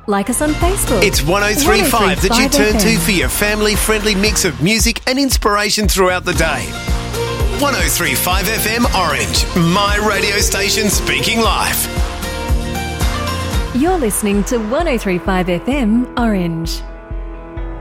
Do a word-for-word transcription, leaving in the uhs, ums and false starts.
Like us on Facebook. It's one oh three point five that you turn to for your family-friendly mix of music and inspiration throughout the day. one oh three point five F M Orange, my radio station speaking live. You're listening to one oh three point five F M Orange.